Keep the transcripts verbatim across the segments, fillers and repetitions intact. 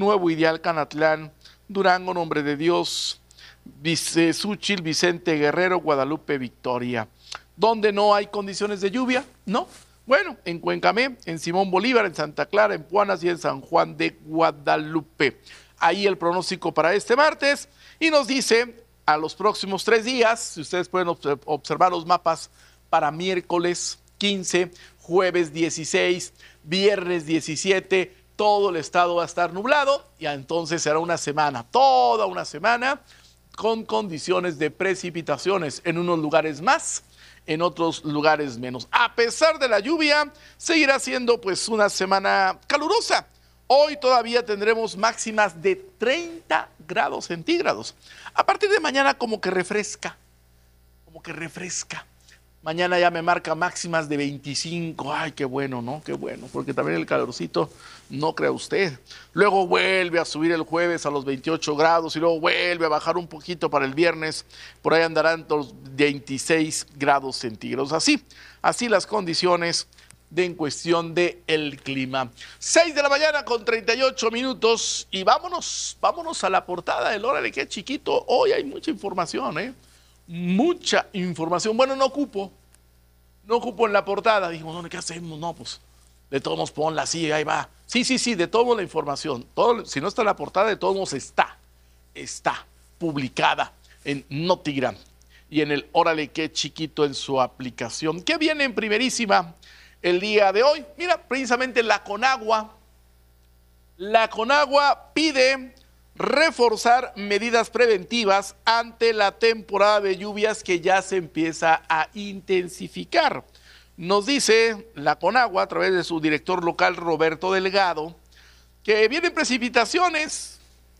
Nuevo Ideal, Canatlán, Durango, Nombre de Dios, Vice, Súchil, Vicente Guerrero, Guadalupe, Victoria. ¿Dónde no hay condiciones de lluvia? No. Bueno, en Cuencamé, en Simón Bolívar, en Santa Clara, en Puanas y en San Juan de Guadalupe. Ahí el pronóstico para este martes y nos dice a los próximos tres días, si ustedes pueden observar los mapas para miércoles quince, jueves dieciséis, viernes diecisiete, todo el estado va a estar nublado y entonces será una semana, toda una semana con condiciones de precipitaciones en unos lugares más, en otros lugares menos. A pesar de la lluvia, seguirá siendo pues una semana calurosa. Hoy todavía tendremos máximas de treinta grados centígrados. A partir de mañana como que refresca, como que refresca. Mañana ya me marca máximas de veinticinco. Ay, qué bueno, ¿no? Qué bueno, porque también el calorcito, no crea usted. Luego vuelve a subir el jueves a los veintiocho grados y luego vuelve a bajar un poquito para el viernes. Por ahí andarán los veintiséis grados centígrados. Así, así las condiciones de en cuestión del clima. seis de la mañana con treinta y ocho minutos y vámonos, vámonos a la portada del Órale, qué chiquito. Hoy hay mucha información, ¿eh? Mucha información. Bueno, no ocupo, no ocupo en la portada. Digo, no, ¿qué hacemos? No, pues, de todos modos ponla así, ahí va. Sí, sí, sí, de todos modos la información. Todo, si no está en la portada, de todos modos está, está publicada en Notigram y en el Órale, qué chiquito en su aplicación. ¿Qué viene en primerísima el día de hoy? Mira, precisamente la Conagua, la Conagua pide reforzar medidas preventivas ante la temporada de lluvias que ya se empieza a intensificar. Nos dice la Conagua a través de su director local Roberto Delgado que vienen precipitaciones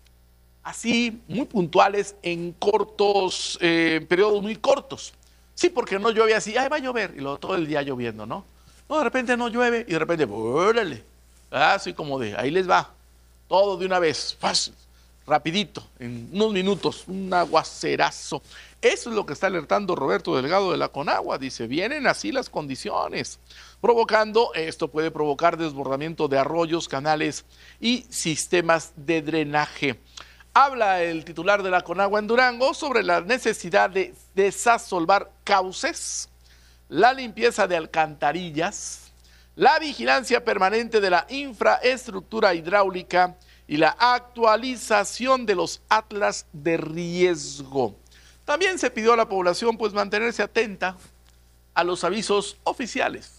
así muy puntuales en cortos, eh, periodos muy cortos. Sí, porque no llueve así, ay, va a llover, y luego todo el día lloviendo, ¿no? No, de repente no llueve y de repente, órale, así como de, ahí les va, todo de una vez, fácil. Rapidito, en unos minutos, un aguacerazo. Eso es lo que está alertando Roberto Delgado de la Conagua. Dice, vienen así las condiciones, provocando, esto puede provocar desbordamiento de arroyos, canales y sistemas de drenaje. Habla el titular de la Conagua en Durango sobre la necesidad de desasolvar cauces, la limpieza de alcantarillas, la vigilancia permanente de la infraestructura hidráulica y la actualización de los atlas de riesgo. También se pidió a la población pues mantenerse atenta a los avisos oficiales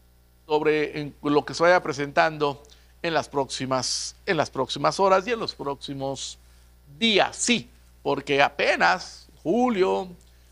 sobre en lo que se vaya presentando en las próximas, en las próximas horas y en los próximos días. Sí, porque apenas julio,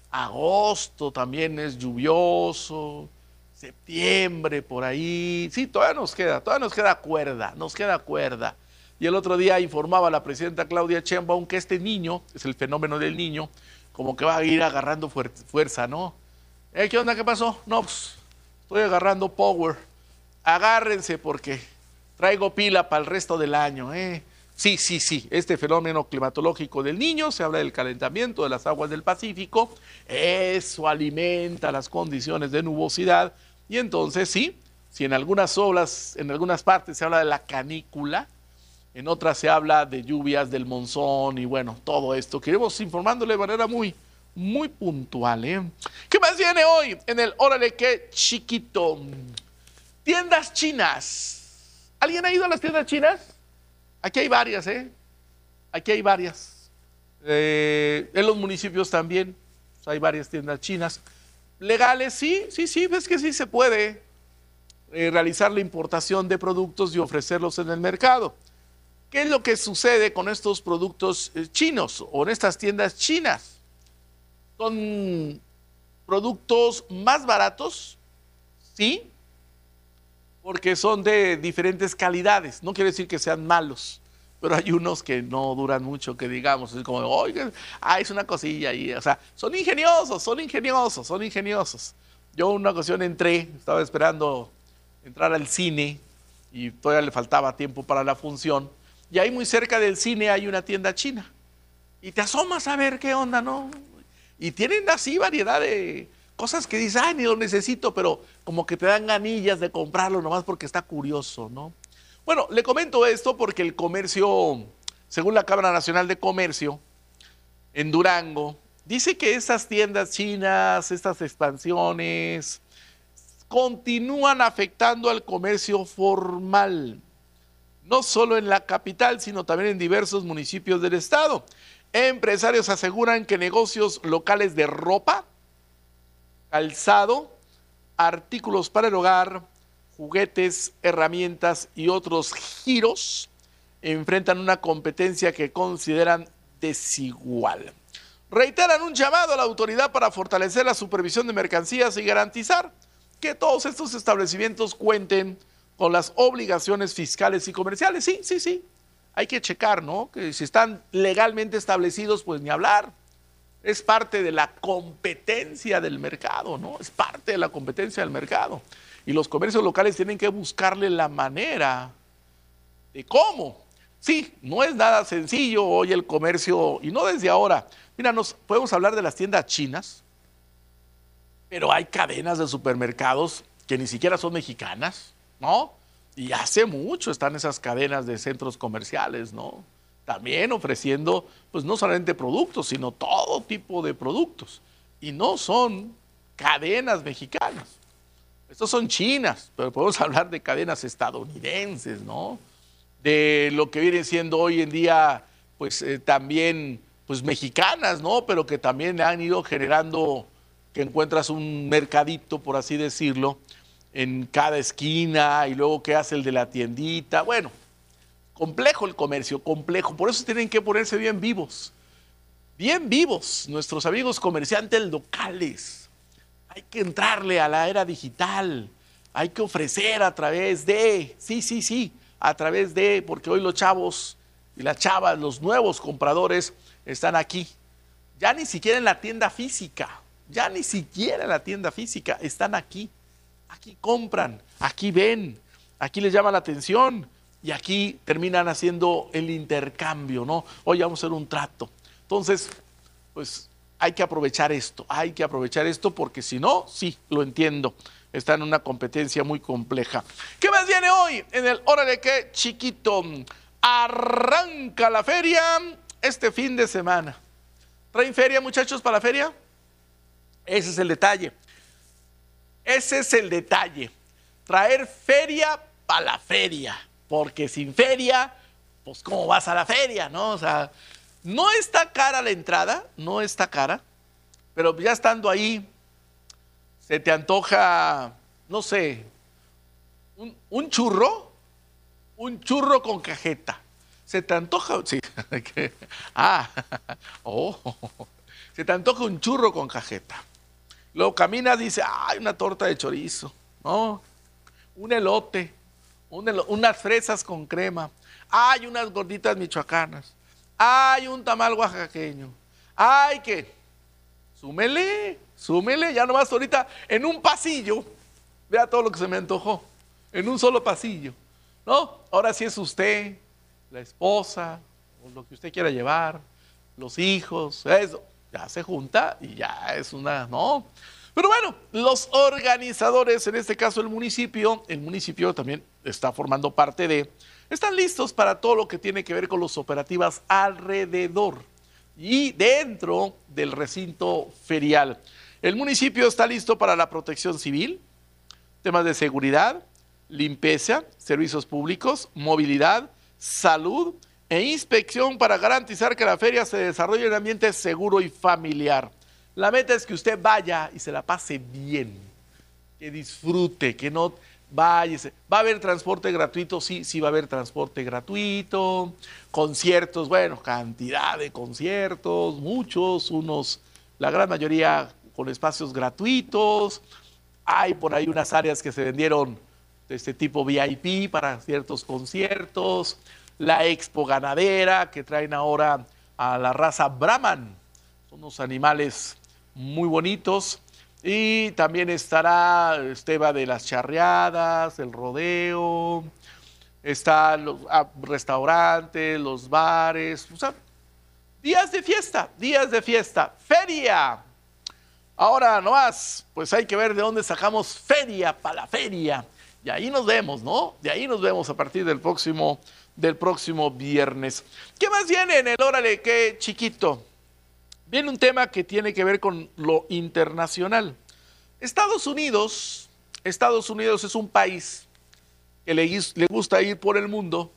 agosto también es lluvioso, septiembre por ahí. Sí, todavía nos queda, todavía nos queda cuerda, nos queda cuerda. Y el otro día informaba la presidenta Claudia Sheinbaum que este niño, es el fenómeno del niño, como que va a ir agarrando fuerza, ¿no? ¿Eh, ¿Qué onda? ¿Qué pasó? No, pues estoy agarrando power. Agárrense porque traigo pila para el resto del año, ¿eh? Sí, sí, sí, este fenómeno climatológico del niño, se habla del calentamiento de las aguas del Pacífico, eso alimenta las condiciones de nubosidad y entonces sí, si en algunas olas, en algunas partes se habla de la canícula, en otras se habla de lluvias del monzón y bueno, todo esto. Queremos informándole de manera muy, muy puntual, ¿eh? ¿Qué más viene hoy en el Órale, qué chiquito? Tiendas chinas. ¿Alguien ha ido a las tiendas chinas? Aquí hay varias, ¿eh? Aquí hay varias. Eh, en los municipios también pues hay varias tiendas chinas. Legales, sí, sí, sí, ves que sí se puede eh, realizar la importación de productos y ofrecerlos en el mercado. ¿Qué es lo que sucede con estos productos chinos o en estas tiendas chinas? Son productos más baratos, sí, porque son de diferentes calidades. No quiere decir que sean malos, pero hay unos que no duran mucho, que digamos, es como, oigan, ah, es una cosilla ahí. O sea, son ingeniosos, son ingeniosos, son ingeniosos. Yo una ocasión entré, estaba esperando entrar al cine y todavía le faltaba tiempo para la función. Y ahí muy cerca del cine hay una tienda china. Y te asomas a ver qué onda, ¿no? Y tienen así variedad de cosas que dices, ay, ni lo necesito, pero como que te dan ganillas de comprarlo nomás porque está curioso, ¿no? Bueno, le comento esto porque el comercio, según la Cámara Nacional de Comercio, en Durango, dice que estas tiendas chinas, estas expansiones, continúan afectando al comercio formal, no solo en la capital, sino también en diversos municipios del estado. Empresarios aseguran que negocios locales de ropa, calzado, artículos para el hogar, juguetes, herramientas y otros giros enfrentan una competencia que consideran desigual. Reiteran un llamado a la autoridad para fortalecer la supervisión de mercancías y garantizar que todos estos establecimientos cuenten con las obligaciones fiscales y comerciales. Sí, sí, sí. Hay que checar, ¿no? Que si están legalmente establecidos, pues ni hablar. Es parte de la competencia del mercado, ¿no? Es parte de la competencia del mercado. Y los comercios locales tienen que buscarle la manera de cómo. Sí, no es nada sencillo hoy el comercio, y no desde ahora. Mira, nos podemos hablar de las tiendas chinas, pero hay cadenas de supermercados que ni siquiera son mexicanas, ¿no? Y hace mucho están esas cadenas de centros comerciales, ¿no? También ofreciendo, pues no solamente productos, sino todo tipo de productos. Y no son cadenas mexicanas. Estos son chinas, pero podemos hablar de cadenas estadounidenses, ¿no? De lo que viene siendo hoy en día, pues eh, también, pues mexicanas, ¿no? Pero que también han ido generando, que encuentras un mercadito, por así decirlo, en cada esquina, y luego que hace el de la tiendita. Bueno, complejo el comercio, complejo. Por eso tienen que ponerse bien vivos, bien vivos nuestros amigos comerciantes locales. Hay que entrarle a la era digital, hay que ofrecer a través de, sí, sí, sí, a través de, porque hoy los chavos y las chavas, los nuevos compradores están aquí. Ya ni siquiera en la tienda física, ya ni siquiera en la tienda física, están aquí. Aquí compran, aquí ven, aquí les llama la atención y aquí terminan haciendo el intercambio, ¿no? Hoy vamos a hacer un trato. Entonces, pues hay que aprovechar esto, hay que aprovechar esto porque si no, sí, lo entiendo, está en una competencia muy compleja. ¿Qué más viene hoy en el Órale que Chiquito? Arranca la feria este fin de semana. ¿Traen feria, muchachos, para la feria? Ese es el detalle. Ese es el detalle. Traer feria para la feria. Porque sin feria, pues ¿cómo vas a la feria, no? O sea, no está cara la entrada, no está cara, pero ya estando ahí, se te antoja, no sé, un, un churro, un churro con cajeta. Se te antoja, sí, ah, oh, se te antoja un churro con cajeta. Luego caminas y dices, ay, una torta de chorizo, ¿no? Un elote, un elo, unas fresas con crema, hay unas gorditas michoacanas, hay un tamal oaxaqueño, hay que, súmele, súmele, ya nomás ahorita en un pasillo, vea todo lo que se me antojó, en un solo pasillo, ¿no? Ahora sí es usted, la esposa, o lo que usted quiera llevar, los hijos, eso, ya se junta y ya es una, ¿no? Pero bueno, los organizadores, en este caso el municipio, el municipio también está formando parte de, están listos para todo lo que tiene que ver con los operativos alrededor y dentro del recinto ferial. El municipio está listo para la protección civil, temas de seguridad, limpieza, servicios públicos, movilidad, salud e inspección para garantizar que la feria se desarrolle en un ambiente seguro y familiar. La meta es que usted vaya y se la pase bien, que disfrute, que no vaya. ¿Va a haber transporte gratuito? Sí, sí va a haber transporte gratuito. Conciertos, bueno, cantidad de conciertos, muchos, unos, la gran mayoría con espacios gratuitos. Hay por ahí unas áreas que se vendieron de este tipo V I P para ciertos conciertos. La expo ganadera que traen ahora a la raza Brahman, son unos animales muy bonitos. Y también estará el tema de las charreadas, el rodeo, están los ah, restaurantes, los bares, o sea, días de fiesta, días de fiesta, feria. Ahora no más, pues hay que ver de dónde sacamos feria para la feria. Y ahí nos vemos, ¿no? De ahí nos vemos a partir del próximo, del próximo viernes. ¿Qué más viene en el Órale Qué Chiquito? Viene un tema que tiene que ver con lo internacional. Estados Unidos, Estados Unidos es un país que le, le gusta ir por el mundo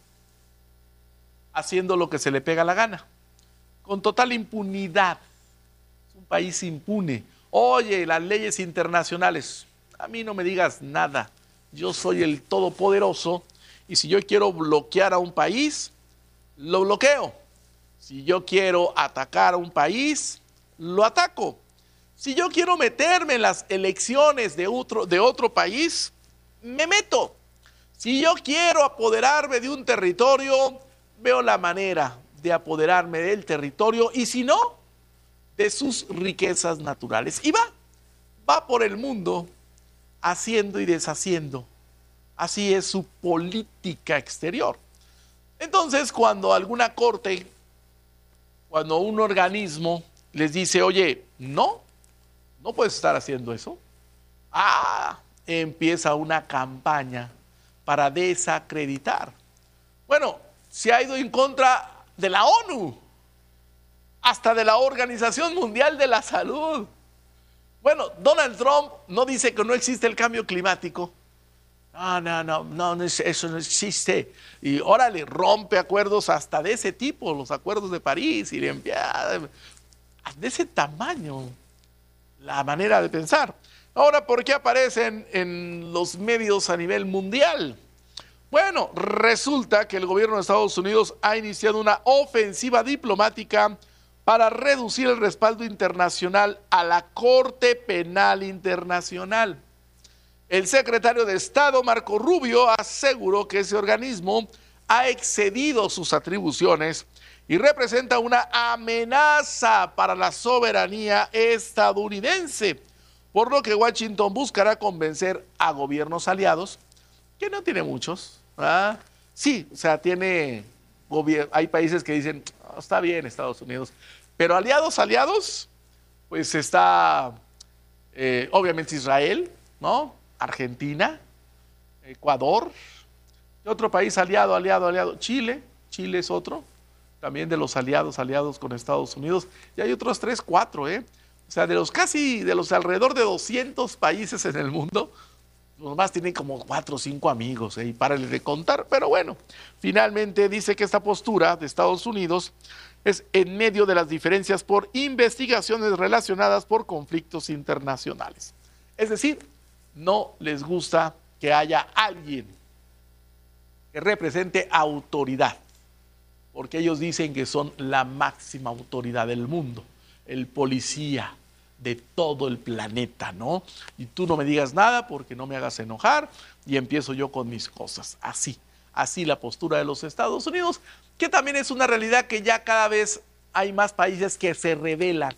haciendo lo que se le pega la gana, con total impunidad. Es un país impune. Oye, las leyes internacionales, a mí no me digas nada. Yo soy el todopoderoso y si yo quiero bloquear a un país, lo bloqueo. Si yo quiero atacar a un país, lo ataco. Si yo quiero meterme en las elecciones de otro, de otro país, me meto. Si yo quiero apoderarme de un territorio, veo la manera de apoderarme del territorio y si no, de sus riquezas naturales. Y va, va por el mundo haciendo y deshaciendo. Así es su política exterior. Entonces, cuando alguna corte, cuando un organismo les dice, oye, no, no puedes estar haciendo eso, ah, empieza una campaña para desacreditar. Bueno, se ha ido en contra de la ONU, hasta de la Organización Mundial de la Salud. Bueno, Donald Trump no dice que no existe el cambio climático. No, no, no, no, no eso no existe. Y órale, rompe acuerdos hasta de ese tipo, los acuerdos de París y de, de ese tamaño, la manera de pensar. Ahora, ¿por qué aparecen en los medios a nivel mundial? Bueno, resulta que el gobierno de Estados Unidos ha iniciado una ofensiva diplomática para reducir el respaldo internacional a la Corte Penal Internacional. El secretario de Estado, Marco Rubio, aseguró que ese organismo ha excedido sus atribuciones y representa una amenaza para la soberanía estadounidense, por lo que Washington buscará convencer a gobiernos aliados, que no tiene muchos. ¿Ah? Sí, o sea, tiene, hay países que dicen, oh, está bien Estados Unidos, pero aliados, aliados, pues está eh, obviamente Israel, ¿no? Argentina, Ecuador, otro país aliado, aliado, aliado, Chile, Chile es otro, también de los aliados, aliados con Estados Unidos, y hay otros tres, cuatro, ¿eh? O sea, de los casi, de los alrededor de doscientos países en el mundo, nomás tienen como cuatro o cinco amigos, ¿eh? Y párale de contar, pero bueno, finalmente dice que esta postura de Estados Unidos es en medio de las diferencias por investigaciones relacionadas por conflictos internacionales. Es decir, no les gusta que haya alguien que represente autoridad, porque ellos dicen que son la máxima autoridad del mundo, el policía de todo el planeta, ¿no? Y tú no me digas nada porque no me hagas enojar y empiezo yo con mis cosas. Así, así la postura de los Estados Unidos, que también es una realidad que ya cada vez hay más países que se rebelan.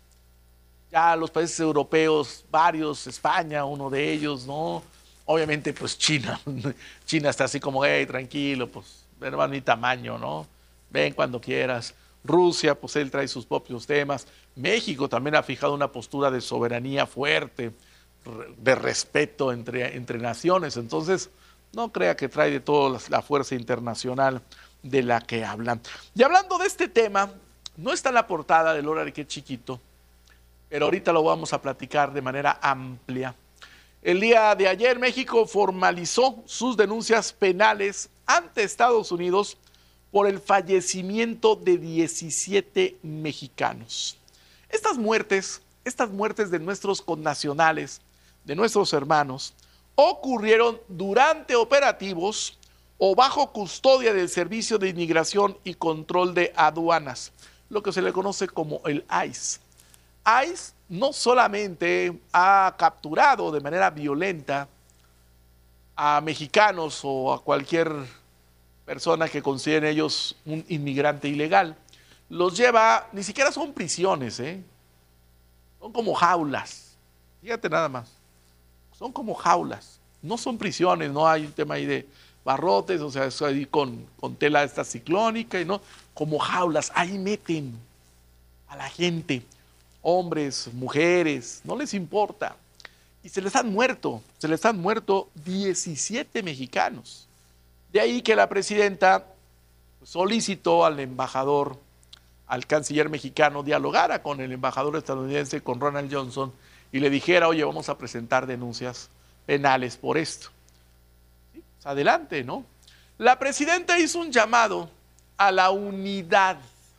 Ya los países europeos, varios, España, uno de ellos, ¿no? Obviamente, pues China. China está así como, hey, tranquilo, pues, hermano, mi tamaño, ¿no? Ven cuando quieras. Rusia, pues él trae sus propios temas. México también ha fijado una postura de soberanía fuerte, de respeto entre, entre naciones. Entonces, no crea que trae de todo la fuerza internacional de la que hablan. Y hablando de este tema, no está en la portada del Órale Qué Chiquito, pero ahorita lo vamos a platicar de manera amplia. El día de ayer México formalizó sus denuncias penales ante Estados Unidos por el fallecimiento de diecisiete mexicanos. Estas muertes, estas muertes de nuestros connacionales, de nuestros hermanos, ocurrieron durante operativos o bajo custodia del Servicio de Inmigración y Control de Aduanas, lo que se le conoce como el I C E. I C E no solamente ha capturado de manera violenta a mexicanos o a cualquier persona que consideren ellos un inmigrante ilegal, los lleva, ni siquiera son prisiones, ¿eh? Son como jaulas, fíjate nada más, son como jaulas, no son prisiones, no hay un tema ahí de barrotes, o sea, es ahí con, con tela esta ciclónica, y no, como jaulas, ahí meten a la gente, hombres, mujeres, no les importa. y se les han muerto, se les han muerto diecisiete mexicanos. De ahí que la presidenta solicitó al embajador, al canciller mexicano, dialogara con el embajador estadounidense, con Ronald Johnson, y le dijera, oye, vamos a presentar denuncias penales por esto. ¿Sí? Pues adelante, ¿no? La presidenta hizo un llamado a la unidad,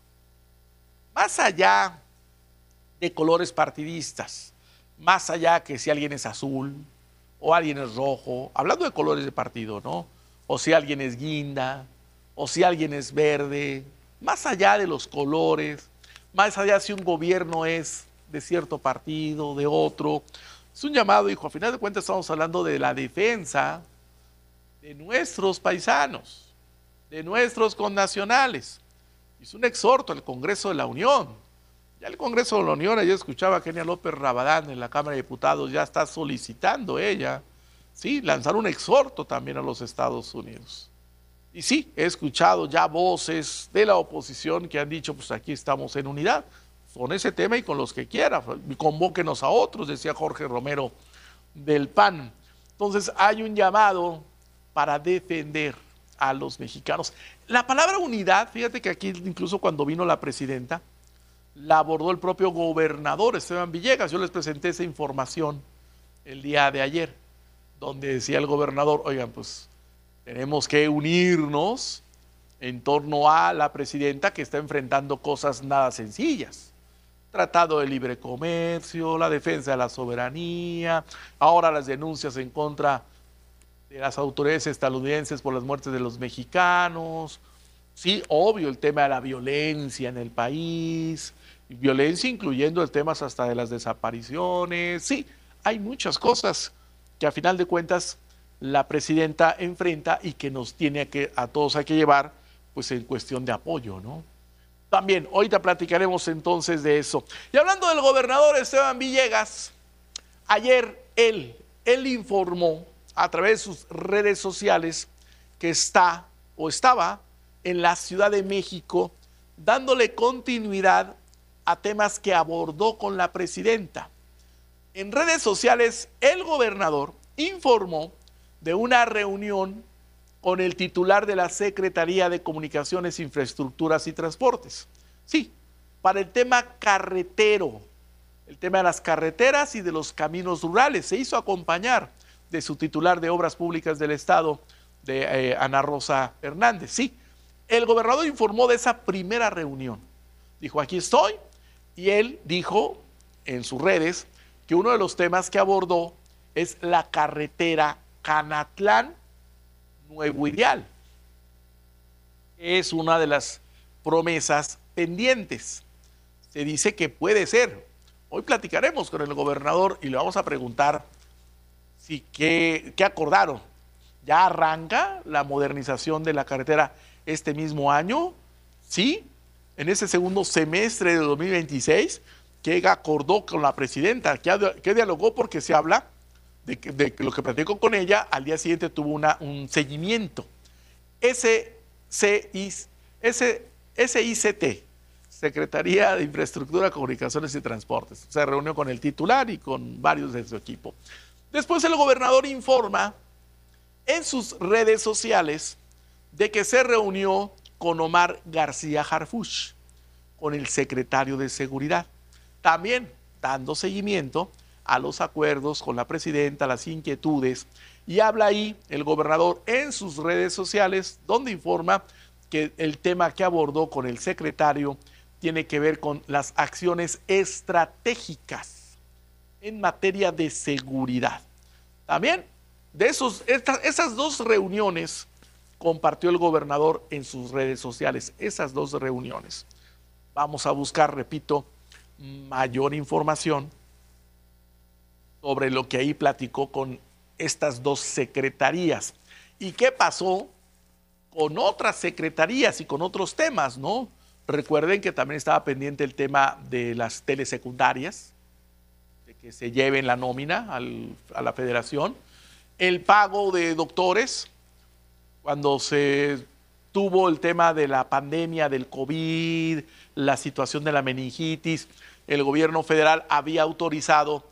más allá de colores partidistas, más allá que si alguien es azul o alguien es rojo, hablando de colores de partido, ¿no? O si alguien es guinda, o si alguien es verde, más allá de los colores, más allá si un gobierno es de cierto partido, de otro. Es un llamado, hijo, a final de cuentas estamos hablando de la defensa de nuestros paisanos, de nuestros connacionales. Es un exhorto al Congreso de la Unión. Ya el Congreso de la Unión, ayer escuchaba a Kenia López Rabadán en la Cámara de Diputados, ya está solicitando ella, sí, lanzar un exhorto también a los Estados Unidos. Y sí, he escuchado ya voces de la oposición que han dicho, pues aquí estamos en unidad, con ese tema y con los que quiera, convóquenos a otros, decía Jorge Romero del P A N. Entonces hay un llamado para defender a los mexicanos. La palabra unidad, fíjate que aquí incluso cuando vino la presidenta, la abordó el propio gobernador Esteban Villegas. Yo les presenté esa información el día de ayer, donde decía el gobernador, oigan, pues tenemos que unirnos en torno a la presidenta que está enfrentando cosas nada sencillas. Tratado de libre comercio, la defensa de la soberanía, ahora las denuncias en contra de las autoridades estadounidenses por las muertes de los mexicanos. Sí, obvio, el tema de la violencia en el país, violencia incluyendo el tema hasta de las desapariciones. Sí, hay muchas cosas que a final de cuentas la presidenta enfrenta y que nos tiene que, a todos hay que llevar pues en cuestión de apoyo, ¿no? También, ahorita platicaremos entonces de eso. Y hablando del gobernador Esteban Villegas, ayer él, él informó a través de sus redes sociales que está o estaba en la Ciudad de México dándole continuidad a temas que abordó con la presidenta. En redes sociales, el gobernador informó de una reunión con el titular de la Secretaría de Comunicaciones, Infraestructuras y Transportes. Sí, para el tema carretero, el tema de las carreteras y de los caminos rurales. Se hizo acompañar de su titular de Obras Públicas del Estado, de eh, Ana Rosa Hernández. Sí, el gobernador informó de esa primera reunión. Dijo, aquí estoy, y él dijo en sus redes que uno de los temas que abordó es la carretera Canatlán Nuevo Ideal. Es una de las promesas pendientes. Se dice que puede ser. Hoy platicaremos con el gobernador y le vamos a preguntar si qué, qué acordaron. ¿Ya arranca la modernización de la carretera este mismo año? Sí, en ese segundo semestre de dos mil veintiséis, que acordó con la presidenta, que, que dialogó, porque se habla de, que, de lo que platicó con ella, al día siguiente tuvo una, un seguimiento. S C I C T, Secretaría de Infraestructura, Comunicaciones y Transportes, se reunió con el titular y con varios de su equipo. Después el gobernador informa en sus redes sociales de que se reunió con Omar García Harfuch, con el secretario de Seguridad, también dando seguimiento a los acuerdos con la presidenta, las inquietudes, y habla ahí el gobernador en sus redes sociales, donde informa que el tema que abordó con el secretario tiene que ver con las acciones estratégicas en materia de seguridad. También de esos, estas, esas dos reuniones compartió el gobernador en sus redes sociales, esas dos reuniones. Vamos a buscar, repito, mayor información sobre lo que ahí platicó con estas dos secretarías. ¿Y qué pasó con otras secretarías y con otros temas, no? Recuerden que también estaba pendiente el tema de las telesecundarias, de que se lleven la nómina al, a la federación, el pago de doctores, cuando se tuvo el tema de la pandemia del COVID, la situación de la meningitis, el gobierno federal había autorizado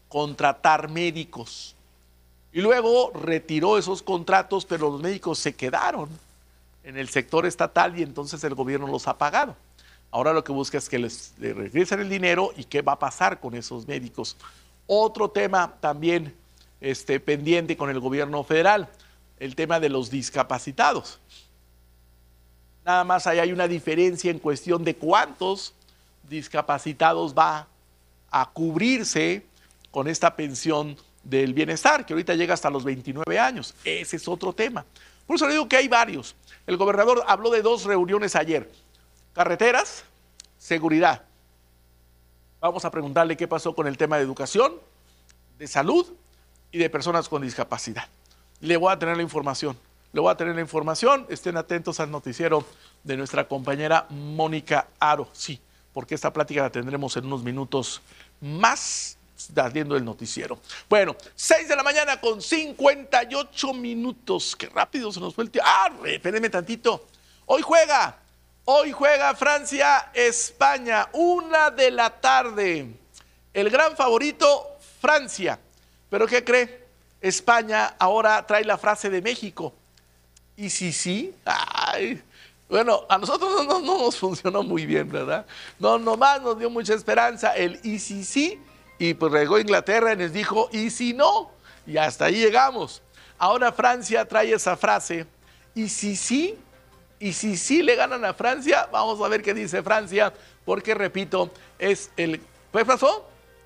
contratar médicos. Y luego retiró esos contratos, pero los médicos se quedaron en el sector estatal y entonces el gobierno los ha pagado. Ahora lo que busca es que les, les regresen el dinero y qué va a pasar con esos médicos. Otro tema también este, pendiente con el gobierno federal, el tema de los discapacitados. Nada más ahí hay una diferencia en cuestión de cuántos discapacitados va a cubrirse con esta pensión del bienestar, que ahorita llega hasta los veintinueve años. Ese es otro tema. Por eso le digo que hay varios. El gobernador habló de dos reuniones ayer. Carreteras, seguridad. Vamos a preguntarle qué pasó con el tema de educación, de salud y de personas con discapacidad. Le voy a tener la información. Le voy a tener la información. Estén atentos al noticiero de nuestra compañera Mónica Aro. Sí, porque esta plática la tendremos en unos minutos más, saliendo el noticiero. Bueno, seis de la mañana con cincuenta y ocho minutos. Qué rápido se nos fue el tiempo. Ah, espérenme tantito. Hoy juega, hoy juega Francia-España, una de la tarde. El gran favorito, Francia. ¿Pero qué cree? España ahora trae la frase de México. ¿Y si sí? Ay, bueno, a nosotros no, no, no nos funcionó muy bien, ¿verdad? No, nomás nos dio mucha esperanza el y si sí. Y pues regó Inglaterra y les dijo, ¿y si no? Y hasta ahí llegamos. Ahora Francia trae esa frase, ¿y si sí? ¿Y si sí le ganan a Francia? Vamos a ver qué dice Francia, porque repito, es el... ¿Qué pasó?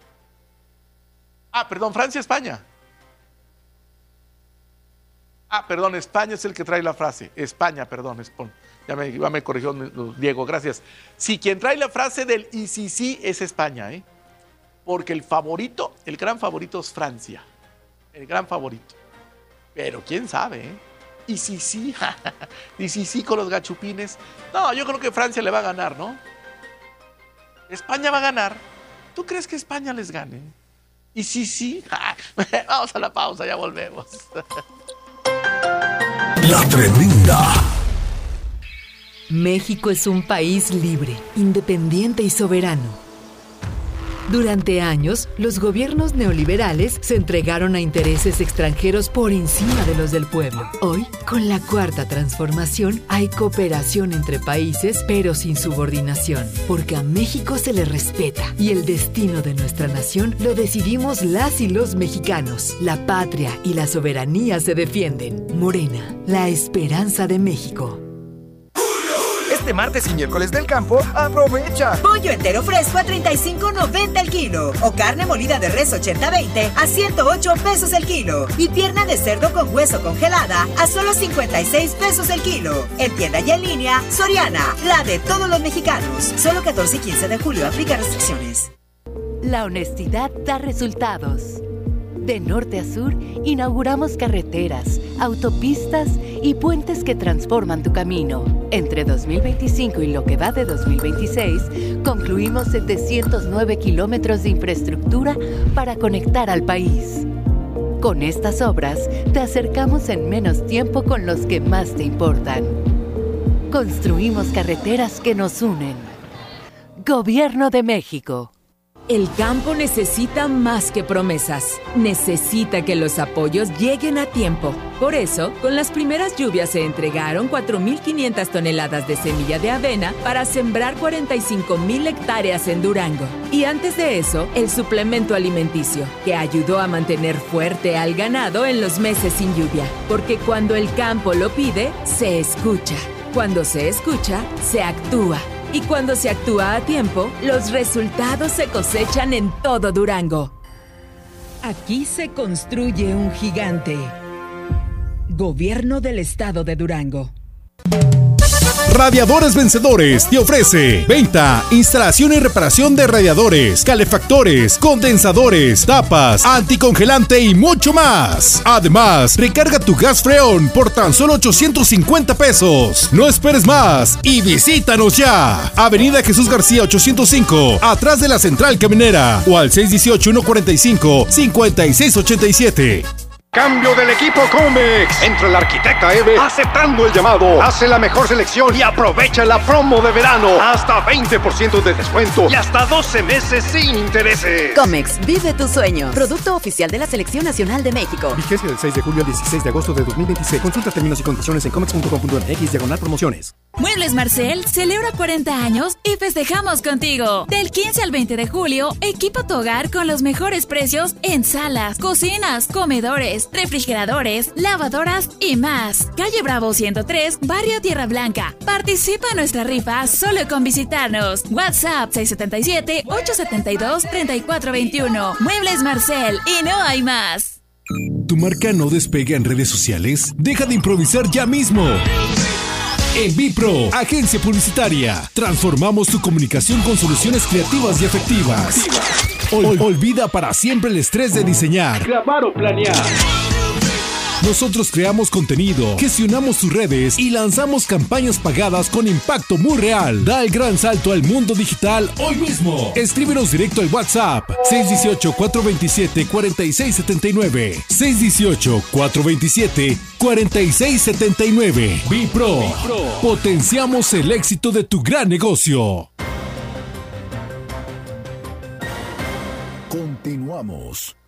Ah, perdón, Francia-España. Ah, perdón, España es el que trae la frase. España, perdón, ya me, ya me corrigió Diego, gracias. Sí, quien trae la frase del y si sí es España, ¿eh? Porque el favorito, el gran favorito es Francia. El gran favorito. Pero quién sabe, ¿eh? Y si sí, y si sí con los gachupines. No, yo creo que Francia le va a ganar, ¿no? España va a ganar. ¿Tú crees que España les gane? Y si sí, vamos a la pausa, ya volvemos. La Tremenda. México es un país libre, independiente y soberano. Durante años, los gobiernos neoliberales se entregaron a intereses extranjeros por encima de los del pueblo. Hoy, con la Cuarta Transformación, hay cooperación entre países, pero sin subordinación, porque a México se le respeta y el destino de nuestra nación lo decidimos las y los mexicanos. La patria y la soberanía se defienden. Morena, la esperanza de México. Este martes y miércoles del campo, aprovecha. Pollo entero fresco a treinta y cinco noventa el kilo. O carne molida de res ochenta veinte a ciento ocho pesos el kilo. Y pierna de cerdo con hueso congelada a solo cincuenta y seis pesos el kilo. En tienda y en línea, Soriana, la de todos los mexicanos. Solo catorce y quince de julio, aplica restricciones. La honestidad da resultados. De norte a sur, inauguramos carreteras, autopistas y puentes que transforman tu camino. Entre dos mil veinticinco y lo que va de dos mil veintiséis, concluimos setecientos nueve kilómetros de infraestructura para conectar al país. Con estas obras, te acercamos en menos tiempo con los que más te importan. Construimos carreteras que nos unen. Gobierno de México. El campo necesita más que promesas. Necesita que los apoyos lleguen a tiempo. Por eso, con las primeras lluvias se entregaron cuatro mil quinientas toneladas de semilla de avena para sembrar cuarenta y cinco mil hectáreas en Durango. Y antes de eso, el suplemento alimenticio, que ayudó a mantener fuerte al ganado en los meses sin lluvia. Porque cuando el campo lo pide, se escucha. Cuando se escucha, se actúa. Y cuando se actúa a tiempo, los resultados se cosechan en todo Durango. Aquí se construye un gigante. Gobierno del Estado de Durango. Radiadores Vencedores te ofrece venta, instalación y reparación de radiadores, calefactores, condensadores, tapas, anticongelante y mucho más. Además, recarga tu gas Freon por tan solo ochocientos cincuenta pesos. No esperes más y visítanos ya. Avenida Jesús García ochocientos cinco, atrás de la Central Caminera, o al seis uno ocho, uno cuatro cinco, cinco seis ocho siete. Cambio del equipo Comex. Entra la arquitecta Eve aceptando el llamado. Hace la mejor selección y aprovecha la promo de verano. Hasta veinte por ciento de descuento y hasta doce meses sin intereses. Comex, vive tu sueño. Producto oficial de la Selección Nacional de México. Vigencia del seis de julio al dieciséis de agosto de dos mil veintiséis. Consulta términos y condiciones en comex punto com punto m x diagonal promociones. Muebles Marcel celebra cuarenta años y festejamos contigo. Del quince al veinte de julio, equipa tu hogar con los mejores precios en salas, cocinas, comedores, refrigeradores, lavadoras y más. Calle Bravo ciento tres, Barrio Tierra Blanca. Participa en nuestra rifa solo con visitarnos. WhatsApp seis siete siete, ocho siete dos, tres cuatro dos uno. Muebles Marcel y no hay más. ¿Tu marca no despega en redes sociales? Deja de improvisar ya mismo. En Bipro, agencia publicitaria, transformamos tu comunicación con soluciones creativas y efectivas. Ol- olvida para siempre el estrés de diseñar, grabar o planear. Nosotros creamos contenido, gestionamos tus redes y lanzamos campañas pagadas con impacto muy real. Da el gran salto al mundo digital hoy mismo. Escríbenos directo al WhatsApp seis uno ocho, cuatro dos siete, cuatro seis siete nueve. seis uno ocho, cuatro dos siete, cuatro seis siete nueve. Bipro. Potenciamos el éxito de tu gran negocio. Continuamos.